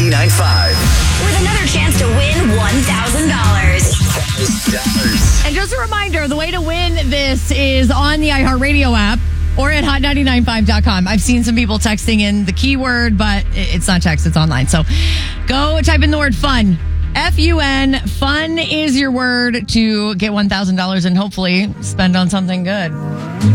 99.5. With another chance to win $1,000. And just a reminder, the way to win this is on the iHeartRadio app or at hot995.com. I've seen some people texting in the keyword, but it's not text, it's online. So go type in the word fun. F-U-N. Fun is your word to get $1,000 and hopefully spend on something good.